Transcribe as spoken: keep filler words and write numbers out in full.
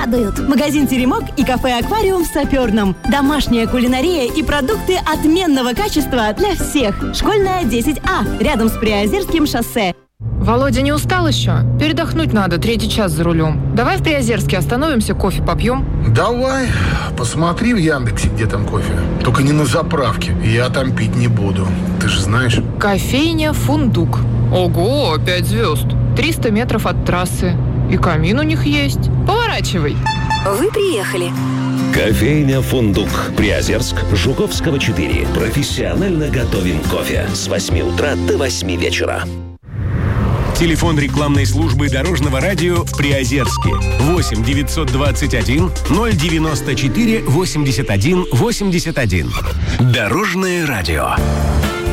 радуют. Магазин «Теремок» и кафе «Аквариум» в Саперном. Домашняя кулинария и продукты отменного качества для всех. Школьная десять А, рядом с Приозерским шоссе. Володя, не устал еще? Передохнуть надо, третий час за рулем. Давай в Приозерске остановимся, кофе попьем. Давай, посмотри в Яндексе, где там кофе. Только не на заправке, я там пить не буду. Ты же знаешь. Кофейня «Фундук». Ого, пять звезд. триста метров от трассы. И камин у них есть. Поворачивай. Вы приехали. Кофейня «Фундук». Приозерск, Жуковского, четыре. Профессионально готовим кофе с восьми утра до восьми вечера. Телефон рекламной службы Дорожного радио в Приозерске. восемь девятьсот двадцать один ноль девяносто четыре восемьдесят один восемьдесят один. Дорожное радио.